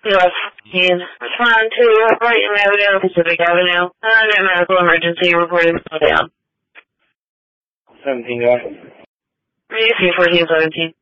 US 15. Respond to Brighton Avenue, Pacific Avenue. Medical emergency reported slow down. 17 guy. AC 1417.